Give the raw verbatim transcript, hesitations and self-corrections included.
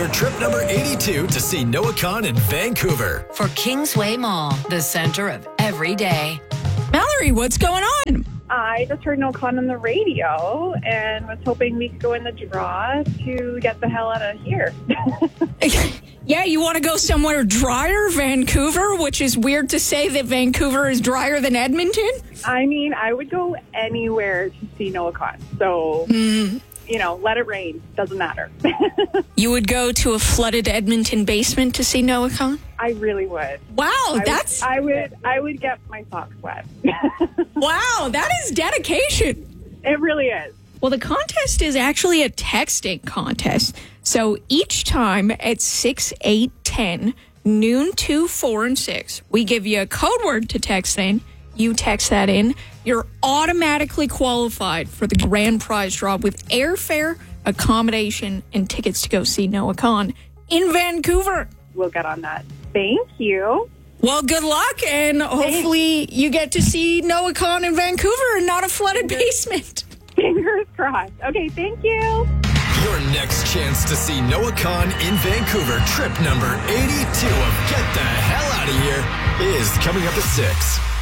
here, trip number eighty-two to see Noah Kahan in Vancouver. For Kingsway Mall, the center of every day. Mallory, what's going on? I just heard Noah Kahan on the radio and was hoping we could go in the draw to get the hell out of here. Yeah, you want to go somewhere drier, Vancouver, which is weird to say that Vancouver is drier than Edmonton. I mean, I would go anywhere to see Noah Kahan. So, Mm. you know, let it rain. Doesn't matter. You would go to a flooded Edmonton basement to see Noah Kahan? I really would. Wow, I that's... Would, I would I would get my socks wet. Wow, that is dedication. It really is. Well, the contest is actually a texting contest. So each time at six, eight, ten, noon, two, four, and six, we give you a code word to text in. You text that in. You're automatically qualified for the grand prize draw with airfare, accommodation, and tickets to go see Noah Kahan in Vancouver. We'll get on that. Thank you. Well, good luck, and hopefully you get to see Noah Kahan in Vancouver and not a flooded basement. Fingers crossed. Okay, thank you. Your next chance to see Noah Kahan in Vancouver, trip number eighty-two of Get the Hell Out of Here, is coming up at six.